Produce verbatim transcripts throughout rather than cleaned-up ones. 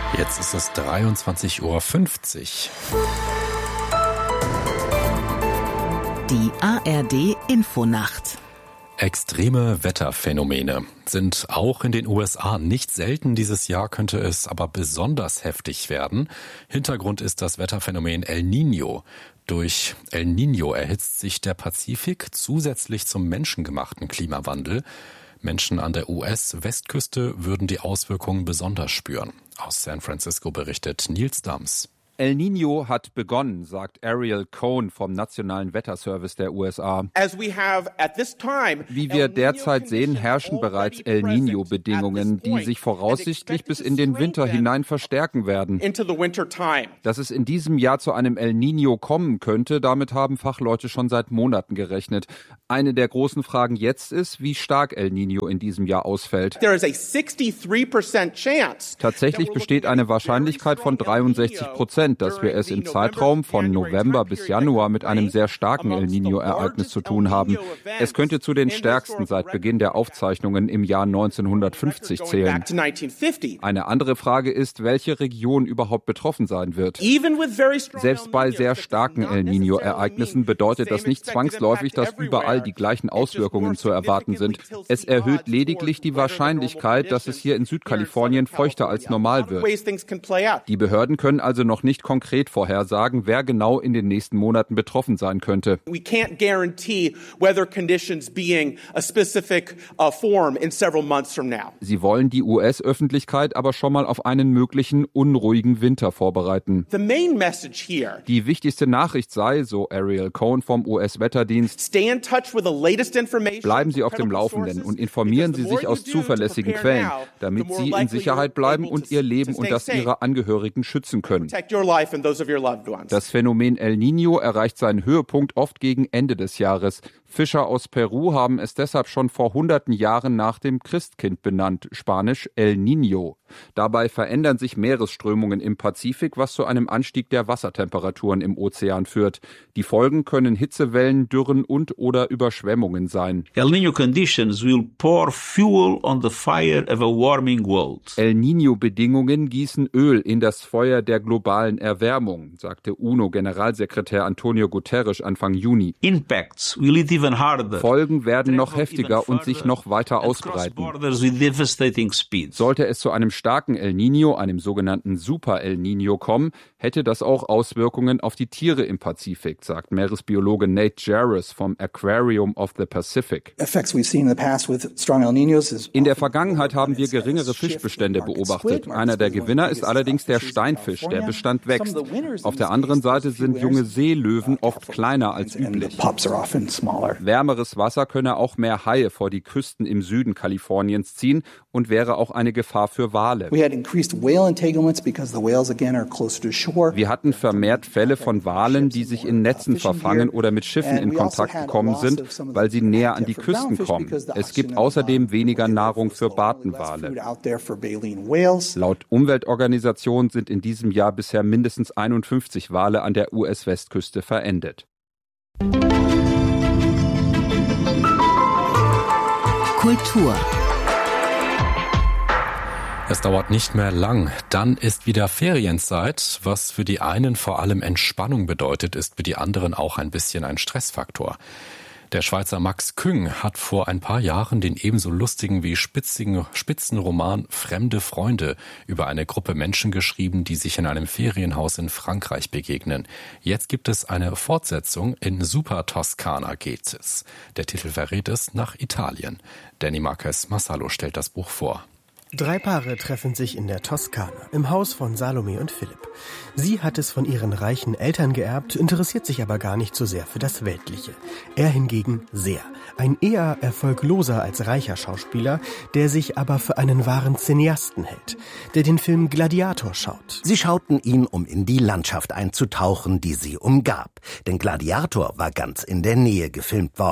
Jetzt ist es dreiundzwanzig Uhr fünfzig. Die A R D-Infonacht. Extreme Wetterphänomene sind auch in den U S A nicht selten. Dieses Jahr könnte es aber besonders heftig werden. Hintergrund ist das Wetterphänomen El Niño. Durch El Niño erhitzt sich der Pazifik zusätzlich zum menschengemachten Klimawandel. Menschen an der U S-Westküste würden die Auswirkungen besonders spüren. Aus San Francisco berichtet Nils Dams. El Niño hat begonnen, sagt Ariel Cohn vom Nationalen Wetterservice der U S A. Wie wir derzeit sehen, herrschen bereits El Niño-Bedingungen, die sich voraussichtlich bis in den Winter hinein verstärken werden. Dass es in diesem Jahr zu einem El Niño kommen könnte, damit haben Fachleute schon seit Monaten gerechnet. Eine der großen Fragen jetzt ist, wie stark El Niño in diesem Jahr ausfällt. Tatsächlich besteht eine Wahrscheinlichkeit von dreiundsechzig Prozent, dass wir es im Zeitraum von November bis Januar mit einem sehr starken El Niño-Ereignis zu tun haben. Es könnte zu den stärksten seit Beginn der Aufzeichnungen im Jahr neunzehnhundertfünfzig zählen. Eine andere Frage ist, welche Region überhaupt betroffen sein wird. Selbst bei sehr starken El Niño-Ereignissen bedeutet das nicht zwangsläufig, dass überall die gleichen Auswirkungen zu erwarten sind. Es erhöht lediglich die Wahrscheinlichkeit, dass es hier in Südkalifornien feuchter als normal wird. Die Behörden können also noch nicht konkret vorhersagen, wer genau in den nächsten Monaten betroffen sein könnte. We can't guarantee weather conditions being a specific uh, form in several months from now. Sie wollen die U S-Öffentlichkeit aber schon mal auf einen möglichen unruhigen Winter vorbereiten. The main message here. Die wichtigste Nachricht sei, so Ariel Cohn vom U S-Wetterdienst, stay in touch with the latest information. Bleiben Sie auf dem Laufenden und informieren Sie sich aus zuverlässigen Quellen, damit Sie in Sicherheit bleiben und Ihr Leben und das Ihrer Angehörigen schützen können. Das Phänomen El Niño erreicht seinen Höhepunkt oft gegen Ende des Jahres. Fischer aus Peru haben es deshalb schon vor hunderten Jahren nach dem Christkind benannt, Spanisch El Niño. Dabei verändern sich Meeresströmungen im Pazifik, was zu einem Anstieg der Wassertemperaturen im Ozean führt. Die Folgen können Hitzewellen, Dürren und oder Überschwemmungen sein. El Niño conditions will pour fuel on the fire of a warming world. El Niño-Bedingungen gießen Öl in das Feuer der globalen Erwärmung, sagte UNO-Generalsekretär Antonio Guterres Anfang Juni. Impacts will it even harder. Folgen werden noch heftiger und sich noch weiter ausbreiten. Sollte es zu einem starken El Niño, einem sogenannten Super El Niño kommen, hätte das auch Auswirkungen auf die Tiere im Pazifik, sagt Meeresbiologe Nate Jarvis vom Aquarium of the Pacific. In der Vergangenheit haben wir geringere Fischbestände beobachtet. Einer der Gewinner ist allerdings der Steinfisch, der Bestand wächst. Auf der anderen Seite sind junge Seelöwen oft kleiner als üblich. Wärmeres Wasser könne auch mehr Haie vor die Küsten im Süden Kaliforniens ziehen und wäre auch eine Gefahr für Wale. Wir hatten vermehrt Fälle von Walen, die sich in Netzen verfangen oder mit Schiffen in Kontakt gekommen sind, weil sie näher an die Küsten kommen. Es gibt außerdem weniger Nahrung für Bartenwale. Laut Umweltorganisationen sind in diesem Jahr bisher mindestens einundfünfzig Wale an der U S-Westküste verendet. Kultur. Es dauert nicht mehr lang, dann ist wieder Ferienzeit. Was für die einen vor allem Entspannung bedeutet, ist für die anderen auch ein bisschen ein Stressfaktor. Der Schweizer Max Küng hat vor ein paar Jahren den ebenso lustigen wie spitzigen Spitzenroman Fremde Freunde über eine Gruppe Menschen geschrieben, die sich in einem Ferienhaus in Frankreich begegnen. Jetzt gibt es eine Fortsetzung, in Super Toskana geht es. Der Titel verrät es, nach Italien. Danny Marquez Massalo stellt das Buch vor. Drei Paare treffen sich in der Toskana, im Haus von Salome und Philipp. Sie hat es von ihren reichen Eltern geerbt, interessiert sich aber gar nicht so sehr für das Weltliche. Er hingegen sehr. Ein eher erfolgloser als reicher Schauspieler, der sich aber für einen wahren Cineasten hält, der den Film Gladiator schaut. Sie schauten ihn, um in die Landschaft einzutauchen, die sie umgab. Denn Gladiator war ganz in der Nähe gefilmt worden.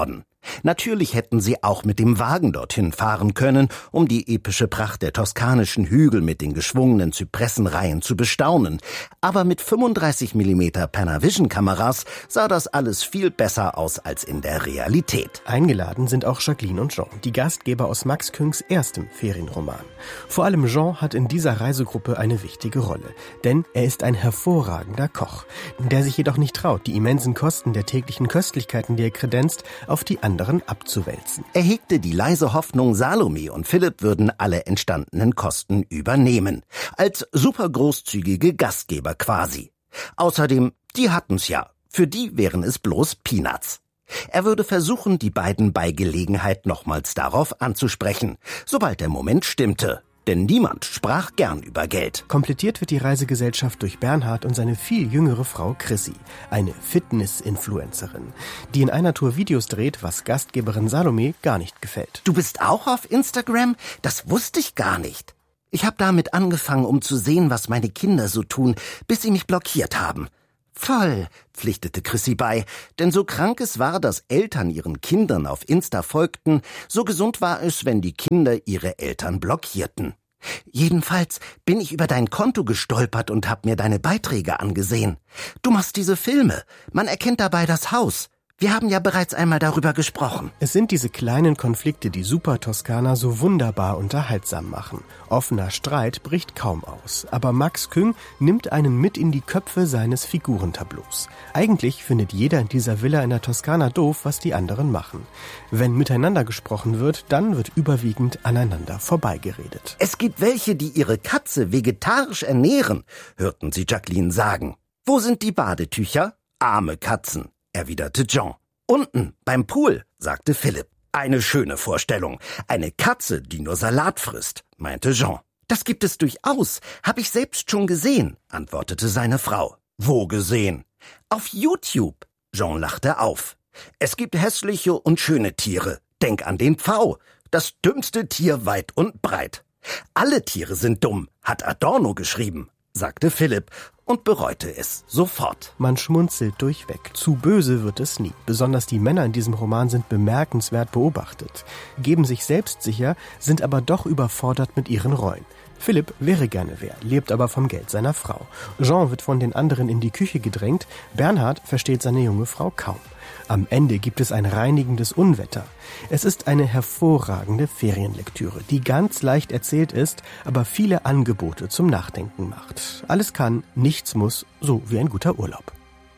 Natürlich hätten sie auch mit dem Wagen dorthin fahren können, um die epische Pracht der toskanischen Hügel mit den geschwungenen Zypressenreihen zu bestaunen. Aber mit fünfunddreißig Millimeter Panavision-Kameras sah das alles viel besser aus als in der Realität. Eingeladen sind auch Jacqueline und Jean, die Gastgeber aus Max Küngs erstem Ferienroman. Vor allem Jean hat in dieser Reisegruppe eine wichtige Rolle, denn er ist ein hervorragender Koch, der sich jedoch nicht traut, die immensen Kosten der täglichen Köstlichkeiten, die er kredenzt, auf die anderen abzuwälzen. Er hegte die leise Hoffnung, Salome und Philipp würden alle entstandenen Kosten übernehmen. Als super großzügige Gastgeber quasi. Außerdem, die hatten's ja. Für die wären es bloß Peanuts. Er würde versuchen, die beiden bei Gelegenheit nochmals darauf anzusprechen, sobald der Moment stimmte. Denn niemand sprach gern über Geld. Komplettiert wird die Reisegesellschaft durch Bernhard und seine viel jüngere Frau Chrissy, eine Fitness-Influencerin, die in einer Tour Videos dreht, was Gastgeberin Salome gar nicht gefällt. Du bist auch auf Instagram? Das wusste ich gar nicht. Ich habe damit angefangen, um zu sehen, was meine Kinder so tun, bis sie mich blockiert haben. Voll, pflichtete Chrissy bei, denn so krank es war, dass Eltern ihren Kindern auf Insta folgten, so gesund war es, wenn die Kinder ihre Eltern blockierten. Jedenfalls bin ich über dein Konto gestolpert und hab mir deine Beiträge angesehen. Du machst diese Filme, man erkennt dabei das Haus. Wir haben ja bereits einmal darüber gesprochen. Es sind diese kleinen Konflikte, die Super Toskana so wunderbar unterhaltsam machen. Offener Streit bricht kaum aus, aber Max Küng nimmt einen mit in die Köpfe seines Figurentableaus. Eigentlich findet jeder in dieser Villa in der Toskana doof, was die anderen machen. Wenn miteinander gesprochen wird, dann wird überwiegend aneinander vorbeigeredet. Es gibt welche, die ihre Katze vegetarisch ernähren, hörten sie Jacqueline sagen. Wo sind die Badetücher? Arme Katzen, erwiderte Jean. Unten, beim Pool, sagte Philipp. Eine schöne Vorstellung. Eine Katze, die nur Salat frisst, meinte Jean. Das gibt es durchaus. Hab ich selbst schon gesehen, antwortete seine Frau. Wo gesehen? Auf YouTube. Jean lachte auf. Es gibt hässliche und schöne Tiere. Denk an den Pfau. Das dümmste Tier weit und breit. Alle Tiere sind dumm, hat Adorno geschrieben, sagte Philipp und bereute es sofort. Man schmunzelt durchweg. Zu böse wird es nie. Besonders die Männer in diesem Roman sind bemerkenswert beobachtet, geben sich selbstsicher, sind aber doch überfordert mit ihren Rollen. Philipp wäre gerne wer, lebt aber vom Geld seiner Frau. Jean wird von den anderen in die Küche gedrängt, Bernhard versteht seine junge Frau kaum. Am Ende gibt es ein reinigendes Unwetter. Es ist eine hervorragende Ferienlektüre, die ganz leicht erzählt ist, aber viele Angebote zum Nachdenken macht. Alles kann, nichts muss, so wie ein guter Urlaub.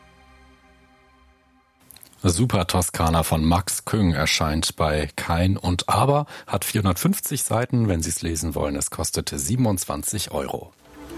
Super Toskana von Max Küng erscheint bei Kein und Aber, hat vierhundertfünfzig Seiten, wenn Sie es lesen wollen. Es kostete siebenundzwanzig Euro.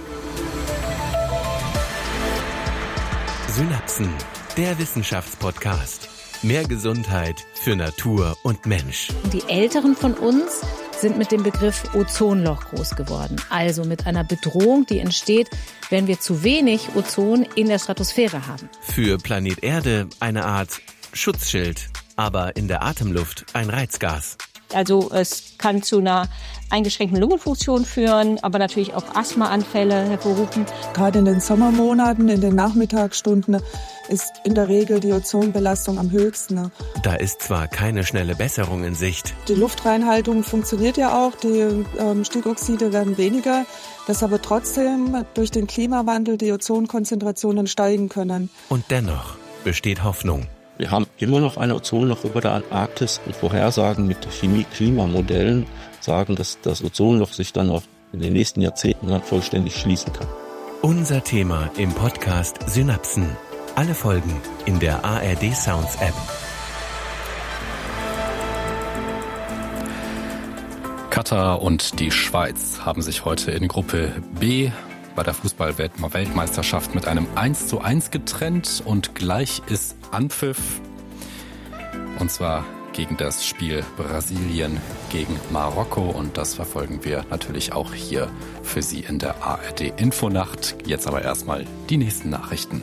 Synapsen, der Wissenschaftspodcast. Mehr Gesundheit für Natur und Mensch. Die Älteren von uns sind mit dem Begriff Ozonloch groß geworden. Also mit einer Bedrohung, die entsteht, wenn wir zu wenig Ozon in der Stratosphäre haben. Für Planet Erde eine Art Schutzschild, aber in der Atemluft ein Reizgas. Also es kann zu einer eingeschränkten Lungenfunktion führen, aber natürlich auch Asthmaanfälle hervorrufen. Gerade in den Sommermonaten, in den Nachmittagsstunden ist in der Regel die Ozonbelastung am höchsten. Da ist zwar keine schnelle Besserung in Sicht. Die Luftreinhaltung funktioniert ja auch, die ähm, Stickoxide werden weniger, dass aber trotzdem durch den Klimawandel die Ozonkonzentrationen steigen können. Und dennoch besteht Hoffnung. Wir haben immer noch ein Ozonloch über der Antarktis und Vorhersagen mit Chemie-Klimamodellen sagen, dass das Ozonloch sich dann auch in den nächsten Jahrzehnten dann vollständig schließen kann. Unser Thema im Podcast Synapsen. Alle Folgen in der A R D Sounds App. Katar und die Schweiz haben sich heute in Gruppe B bei der Fußball-Weltmeisterschaft mit einem eins zu eins getrennt und gleich ist Anpfiff, und zwar gegen das Spiel Brasilien gegen Marokko, und das verfolgen wir natürlich auch hier für Sie in der A R D Infonacht. Jetzt aber erstmal die nächsten Nachrichten.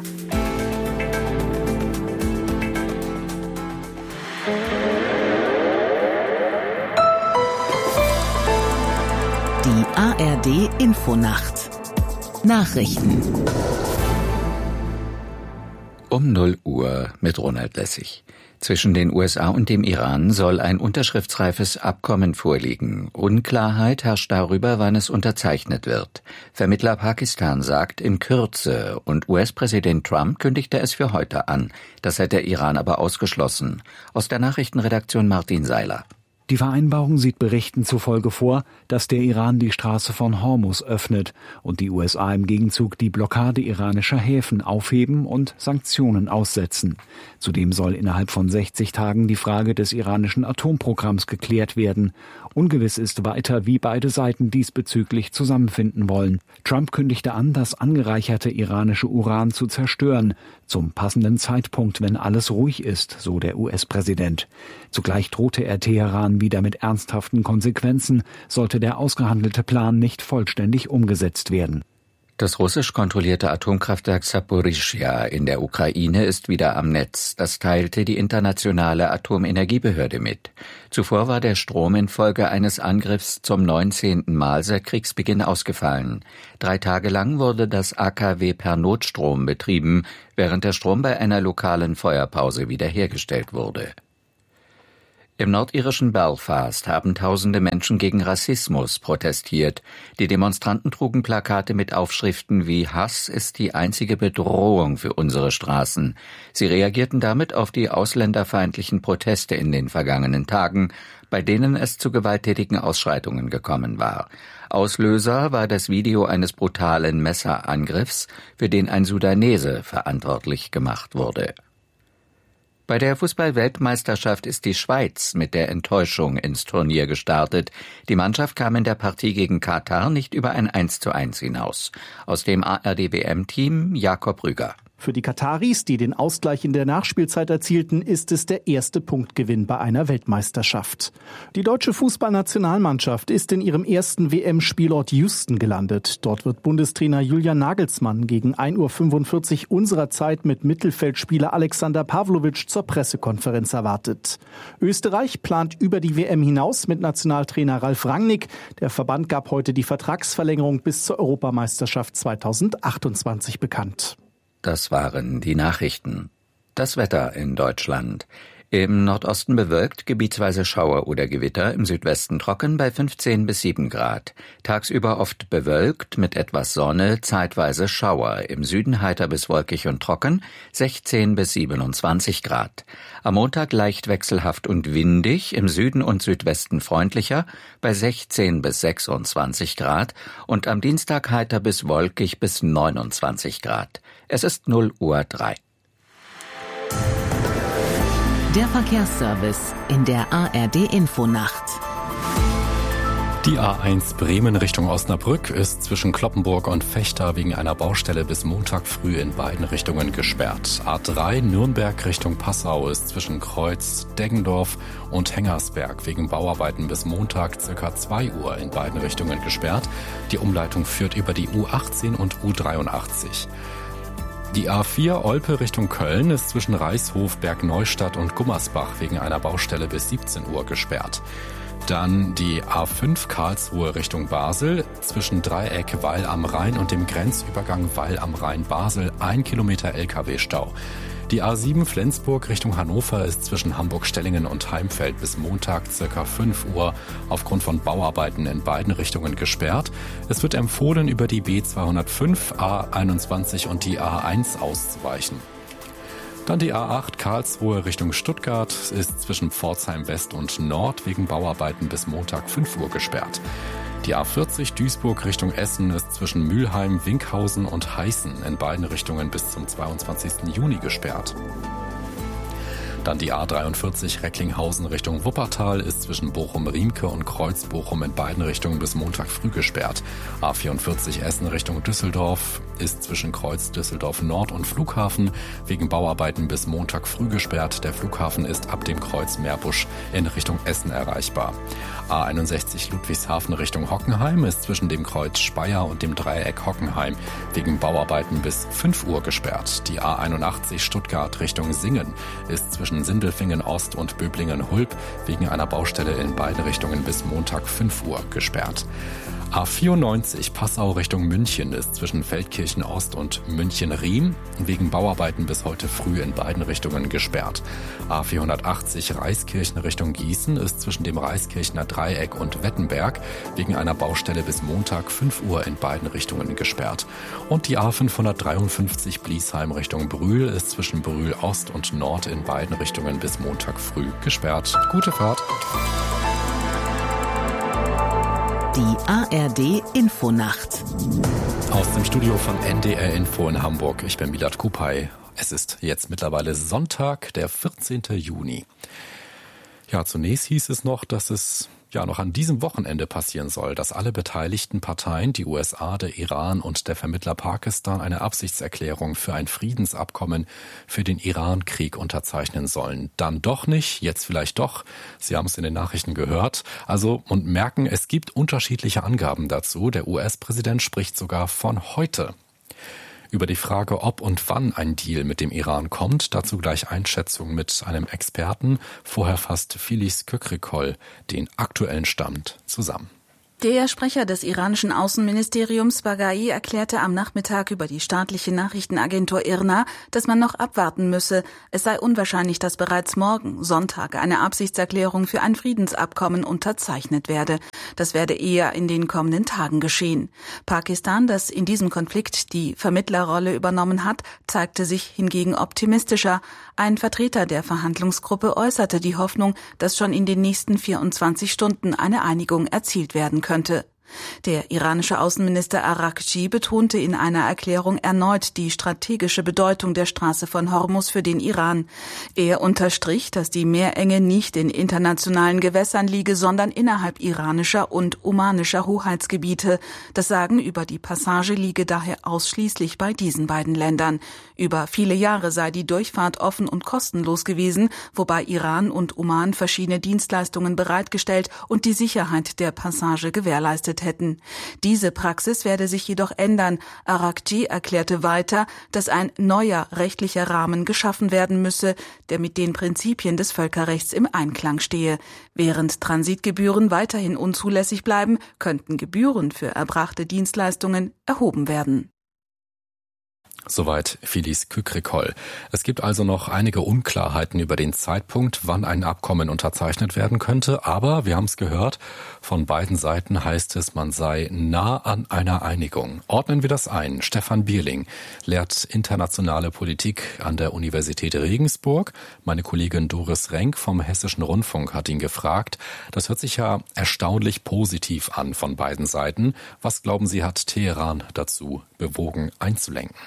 Die A R D Infonacht. Nachrichten. Um null Uhr mit Ronald Lessig. Zwischen den U S A und dem Iran soll ein unterschriftsreifes Abkommen vorliegen. Unklarheit herrscht darüber, wann es unterzeichnet wird. Vermittler Pakistan sagt in Kürze und U S-Präsident Trump kündigte es für heute an. Das hat der Iran aber ausgeschlossen. Aus der Nachrichtenredaktion Martin Seiler. Die Vereinbarung sieht Berichten zufolge vor, dass der Iran die Straße von Hormuz öffnet und die U S A im Gegenzug die Blockade iranischer Häfen aufheben und Sanktionen aussetzen. Zudem soll innerhalb von sechzig Tagen die Frage des iranischen Atomprogramms geklärt werden. Ungewiss ist weiter, wie beide Seiten diesbezüglich zusammenfinden wollen. Trump kündigte an, das angereicherte iranische Uran zu zerstören, zum passenden Zeitpunkt, wenn alles ruhig ist, so der U S-Präsident. Zugleich drohte er Teheran wieder mit ernsthaften Konsequenzen, sollte der ausgehandelte Plan nicht vollständig umgesetzt werden. Das russisch kontrollierte Atomkraftwerk Saporischschja in der Ukraine ist wieder am Netz. Das teilte die internationale Atomenergiebehörde mit. Zuvor war der Strom infolge eines Angriffs zum neunzehnten Mal seit Kriegsbeginn ausgefallen. Drei Tage lang wurde das A K W per Notstrom betrieben, während der Strom bei einer lokalen Feuerpause wiederhergestellt wurde. Im nordirischen Belfast haben tausende Menschen gegen Rassismus protestiert. Die Demonstranten trugen Plakate mit Aufschriften wie »Hass ist die einzige Bedrohung für unsere Straßen«. Sie reagierten damit auf die ausländerfeindlichen Proteste in den vergangenen Tagen, bei denen es zu gewalttätigen Ausschreitungen gekommen war. Auslöser war das Video eines brutalen Messerangriffs, für den ein Sudanese verantwortlich gemacht wurde. Bei der Fußball-Weltmeisterschaft ist die Schweiz mit der Enttäuschung ins Turnier gestartet. Die Mannschaft kam in der Partie gegen Katar nicht über ein eins zu eins hinaus. Aus dem A R D W M-Team Jakob Rüger. Für die Kataris, die den Ausgleich in der Nachspielzeit erzielten, ist es der erste Punktgewinn bei einer Weltmeisterschaft. Die deutsche Fußballnationalmannschaft ist in ihrem ersten W M-Spielort Houston gelandet. Dort wird Bundestrainer Julian Nagelsmann gegen ein Uhr fünfundvierzig unserer Zeit mit Mittelfeldspieler Alexander Pavlovic zur Pressekonferenz erwartet. Österreich plant über die W M hinaus mit Nationaltrainer Ralf Rangnick. Der Verband gab heute die Vertragsverlängerung bis zur Europameisterschaft zweitausendachtundzwanzig bekannt. Das waren die Nachrichten. Das Wetter in Deutschland. Im Nordosten bewölkt, gebietsweise Schauer oder Gewitter, im Südwesten trocken bei fünfzehn bis sieben Grad. Tagsüber oft bewölkt, mit etwas Sonne, zeitweise Schauer. Im Süden heiter bis wolkig und trocken, sechzehn bis siebenundzwanzig Grad. Am Montag leicht wechselhaft und windig, im Süden und Südwesten freundlicher, bei sechzehn bis sechsundzwanzig Grad. Und am Dienstag heiter bis wolkig bis neunundzwanzig Grad. Es ist null Uhr drei. Der Verkehrsservice in der A R D-Infonacht. Die A eins Bremen Richtung Osnabrück ist zwischen Cloppenburg und Vechta wegen einer Baustelle bis Montag früh in beiden Richtungen gesperrt. A drei Nürnberg Richtung Passau ist zwischen Kreuz, Deggendorf und Hengersberg wegen Bauarbeiten bis Montag ca. zwei Uhr in beiden Richtungen gesperrt. Die Umleitung führt über die U achtzehn und U dreiundachtzig. Die A vier Olpe Richtung Köln ist zwischen Reichshof, Bergneustadt und Gummersbach wegen einer Baustelle bis siebzehn Uhr gesperrt. Dann die A fünf Karlsruhe Richtung Basel, zwischen Dreieck Weil am Rhein und dem Grenzübergang Weil am Rhein-Basel, ein Kilometer L K W-Stau. Die A sieben Flensburg Richtung Hannover ist zwischen Hamburg-Stellingen und Heimfeld bis Montag ca. fünf Uhr aufgrund von Bauarbeiten in beiden Richtungen gesperrt. Es wird empfohlen, über die B zweihundertfünf, A einundzwanzig und die A eins auszuweichen. Dann die A acht Karlsruhe Richtung Stuttgart ist zwischen Pforzheim West und Nord wegen Bauarbeiten bis Montag fünf Uhr gesperrt. Die A vierzig Duisburg Richtung Essen ist zwischen Mülheim, Winkhausen und Heißen in beiden Richtungen bis zum zweiundzwanzigsten Juni gesperrt. Dann die A dreiundvierzig Recklinghausen Richtung Wuppertal ist zwischen Bochum-Riemke und Kreuz-Bochum in beiden Richtungen bis Montag früh gesperrt. A vierundvierzig Essen Richtung Düsseldorf ist zwischen Kreuz Düsseldorf Nord und Flughafen wegen Bauarbeiten bis Montag früh gesperrt. Der Flughafen ist ab dem Kreuz Meerbusch in Richtung Essen erreichbar. A einundsechzig Ludwigshafen Richtung Hockenheim ist zwischen dem Kreuz Speyer und dem Dreieck Hockenheim wegen Bauarbeiten bis fünf Uhr gesperrt. Die A einundachtzig Stuttgart Richtung Singen ist zwischen Sindelfingen Ost und Böblingen Hulb wegen einer Baustelle in beide Richtungen bis Montag fünf Uhr gesperrt. A vierundneunzig Passau Richtung München ist zwischen Feldkirchen Ost und München-Riem wegen Bauarbeiten bis heute früh in beiden Richtungen gesperrt. A vierhundertachtzig Reiskirchen Richtung Gießen ist zwischen dem Reiskirchener Dreieck und Wettenberg wegen einer Baustelle bis Montag fünf Uhr in beiden Richtungen gesperrt. Und die A fünfhundertdreiundfünfzig Bliesheim Richtung Brühl ist zwischen Brühl Ost und Nord in beiden Richtungen bis Montag früh gesperrt. Gute Fahrt! Die A R D Infonacht. Aus dem Studio von N D R Info in Hamburg. Ich bin Milad Kupay. Es ist jetzt mittlerweile Sonntag, der vierzehnten Juni. Ja, zunächst hieß es noch, dass es ja noch an diesem Wochenende passieren soll, dass alle beteiligten Parteien, die U S A, der Iran und der Vermittler Pakistan, eine Absichtserklärung für ein Friedensabkommen für den Iran-Krieg unterzeichnen sollen. Dann doch nicht, jetzt vielleicht doch. Sie haben es in den Nachrichten gehört. Also und merken, es gibt unterschiedliche Angaben dazu. Der U S-Präsident spricht sogar von heute. Über die Frage, ob und wann ein Deal mit dem Iran kommt, dazu gleich Einschätzung mit einem Experten. Vorher fasst Filiz Kükrikol den aktuellen Stand zusammen. Der Sprecher des iranischen Außenministeriums Baghai erklärte am Nachmittag über die staatliche Nachrichtenagentur I R N A, dass man noch abwarten müsse. Es sei unwahrscheinlich, dass bereits morgen, Sonntag, eine Absichtserklärung für ein Friedensabkommen unterzeichnet werde. Das werde eher in den kommenden Tagen geschehen. Pakistan, das in diesem Konflikt die Vermittlerrolle übernommen hat, zeigte sich hingegen optimistischer. Ein Vertreter der Verhandlungsgruppe äußerte die Hoffnung, dass schon in den nächsten vierundzwanzig Stunden eine Einigung erzielt werden könnte. Der iranische Außenminister Araghchi betonte in einer Erklärung erneut die strategische Bedeutung der Straße von Hormuz für den Iran. Er unterstrich, dass die Meerenge nicht in internationalen Gewässern liege, sondern innerhalb iranischer und omanischer Hoheitsgebiete. Das Sagen über die Passage liege daher ausschließlich bei diesen beiden Ländern. Über viele Jahre sei die Durchfahrt offen und kostenlos gewesen, wobei Iran und Oman verschiedene Dienstleistungen bereitgestellt und die Sicherheit der Passage gewährleistet hätten. Diese Praxis werde sich jedoch ändern. Araghchi erklärte weiter, dass ein neuer rechtlicher Rahmen geschaffen werden müsse, der mit den Prinzipien des Völkerrechts im Einklang stehe. Während Transitgebühren weiterhin unzulässig bleiben, könnten Gebühren für erbrachte Dienstleistungen erhoben werden. Soweit Filiz Kükrikol. Es gibt also noch einige Unklarheiten über den Zeitpunkt, wann ein Abkommen unterzeichnet werden könnte. Aber, wir haben es gehört, von beiden Seiten heißt es, man sei nah an einer Einigung. Ordnen wir das ein. Stefan Bierling lehrt internationale Politik an der Universität Regensburg. Meine Kollegin Doris Renk vom Hessischen Rundfunk hat ihn gefragt. Das hört sich ja erstaunlich positiv an von beiden Seiten. Was glauben Sie, hat Teheran dazu bewogen einzulenken?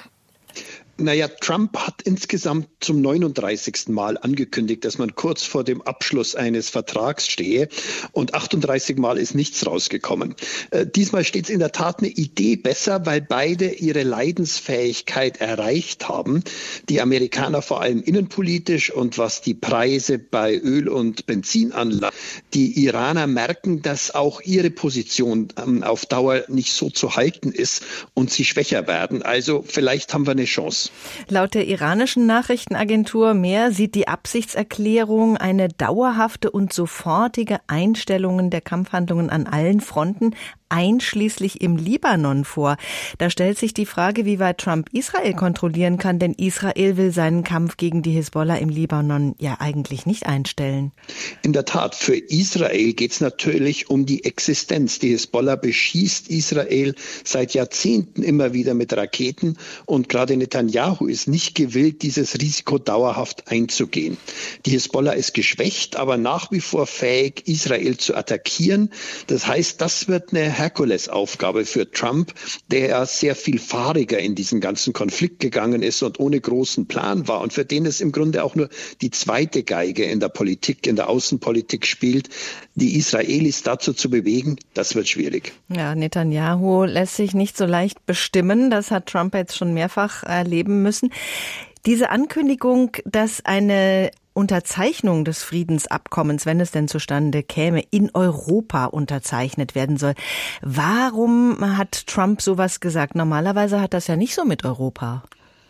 Naja, Trump hat insgesamt zum neununddreißigsten Mal angekündigt, dass man kurz vor dem Abschluss eines Vertrags stehe, und achtunddreißig Mal ist nichts rausgekommen. Äh, diesmal steht es in der Tat eine Idee besser, weil beide ihre Leidensfähigkeit erreicht haben. Die Amerikaner vor allem innenpolitisch und was die Preise bei Öl und Benzin anlangt. Die Iraner merken, dass auch ihre Position ähm, auf Dauer nicht so zu halten ist und sie schwächer werden. Also vielleicht haben wir eine Chance. Laut der iranischen Nachrichtenagentur Mehr sieht die Absichtserklärung eine dauerhafte und sofortige Einstellung der Kampfhandlungen an allen Fronten, einschließlich im Libanon, vor. Da stellt sich die Frage, wie weit Trump Israel kontrollieren kann, denn Israel will seinen Kampf gegen die Hisbollah im Libanon ja eigentlich nicht einstellen. In der Tat, für Israel geht es natürlich um die Existenz. Die Hisbollah beschießt Israel seit Jahrzehnten immer wieder mit Raketen, und gerade Netanyahu ist nicht gewillt, dieses Risiko dauerhaft einzugehen. Die Hisbollah ist geschwächt, aber nach wie vor fähig, Israel zu attackieren. Das heißt, das wird eine Herkulesaufgabe für Trump, der ja sehr viel fahriger in diesen ganzen Konflikt gegangen ist und ohne großen Plan war und für den es im Grunde auch nur die zweite Geige in der Politik, in der Außenpolitik spielt. Die Israelis dazu zu bewegen, das wird schwierig. Ja, Netanyahu lässt sich nicht so leicht bestimmen. Das hat Trump jetzt schon mehrfach erleben müssen. Diese Ankündigung, dass eine Unterzeichnung des Friedensabkommens, wenn es denn zustande käme, in Europa unterzeichnet werden soll. Warum hat Trump sowas gesagt? Normalerweise hat das ja nicht so mit Europa.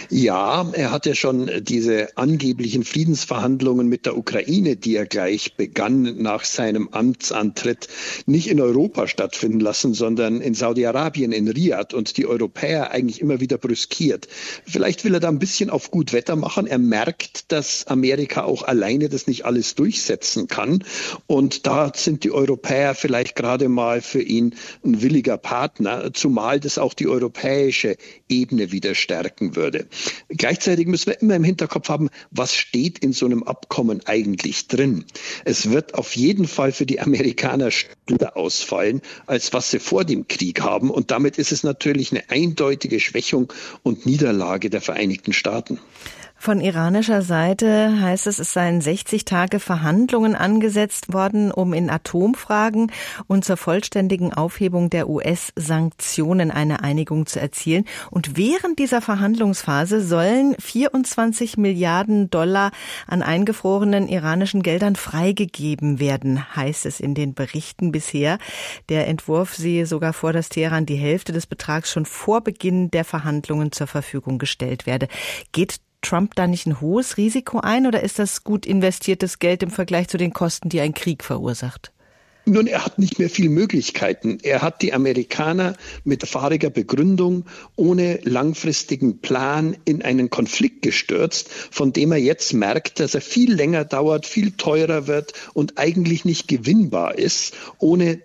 Ja, er hat ja schon diese angeblichen Friedensverhandlungen mit der Ukraine, die er gleich begann nach seinem Amtsantritt, nicht in Europa stattfinden lassen, sondern in Saudi-Arabien, in Riyadh, und die Europäer eigentlich immer wieder brüskiert. Vielleicht will er da ein bisschen auf gut Wetter machen. Er merkt, dass Amerika auch alleine das nicht alles durchsetzen kann. Und da sind die Europäer vielleicht gerade mal für ihn ein williger Partner, zumal das auch die europäische Ebene wieder stärken würde. Gleichzeitig müssen wir immer im Hinterkopf haben, was steht in so einem Abkommen eigentlich drin. Es wird auf jeden Fall für die Amerikaner schneller ausfallen, als was sie vor dem Krieg haben. Und damit ist es natürlich eine eindeutige Schwächung und Niederlage der Vereinigten Staaten. Von iranischer Seite heißt es, es seien sechzig Tage Verhandlungen angesetzt worden, um in Atomfragen und zur vollständigen Aufhebung der U S-Sanktionen eine Einigung zu erzielen. Und während dieser Verhandlungsphase sollen vierundzwanzig Milliarden Dollar an eingefrorenen iranischen Geldern freigegeben werden, heißt es in den Berichten bisher. Der Entwurf sehe sogar vor, dass Teheran die Hälfte des Betrags schon vor Beginn der Verhandlungen zur Verfügung gestellt werde. Geht Trump da nicht ein hohes Risiko ein, oder ist das gut investiertes Geld im Vergleich zu den Kosten, die ein Krieg verursacht? Nun, er hat nicht mehr viele Möglichkeiten. Er hat die Amerikaner mit fahriger Begründung ohne langfristigen Plan in einen Konflikt gestürzt, von dem er jetzt merkt, dass er viel länger dauert, viel teurer wird und eigentlich nicht gewinnbar ist, ohne